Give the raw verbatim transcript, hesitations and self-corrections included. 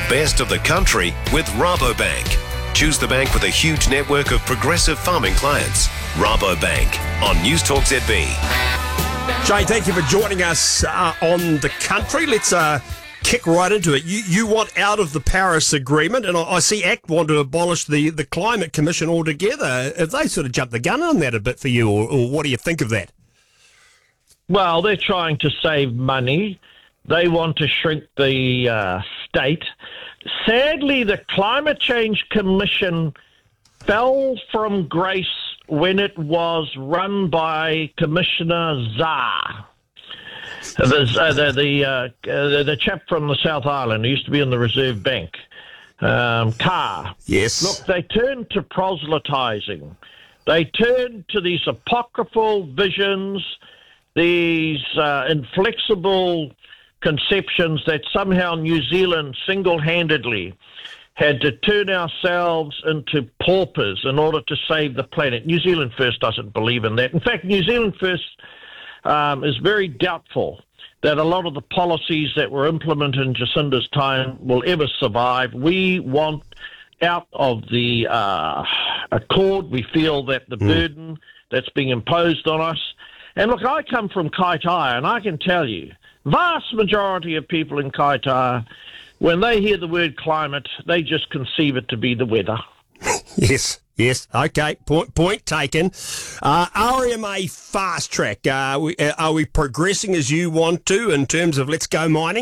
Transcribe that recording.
best of the country with Rabobank. Choose the bank with a huge network of progressive farming clients. Rabobank on Newstalk Z B. Shane, thank you for joining us uh, on the country. Let's uh, kick right into it. You you want out of the Paris Agreement, and I, I see A C T want to abolish the, the Climate Commission altogether. Have they sort of jumped the gun on that a bit for you, or, or what do you think of that? Well, they're trying to save money. They want to shrink the uh, state. Sadly, the Climate Change Commission fell from grace when it was run by Commissioner Zah. The, uh, the, the, uh, uh, the chap from the South Island who used to be in the Reserve Bank, um, Carr. Yes. Look, they turned to proselytizing. They turned to these apocryphal visions, these uh, inflexible conceptions that somehow New Zealand single-handedly had to turn ourselves into paupers in order to save the planet. New Zealand First doesn't believe in that. In fact, New Zealand First um, is very doubtful that a lot of the policies that were implemented in Jacinda's time will ever survive. We want out of the uh, accord. We feel that the mm. burden that's being imposed on us. And look, I come from Kaitaia, and I can tell you, vast majority of people in Kaitaia, when they hear the word climate, they just conceive it to be the weather. Yes, yes. Okay, point point taken. Uh, R M A fast track. Uh, we, uh, are we progressing as you want to in terms of let's go mining?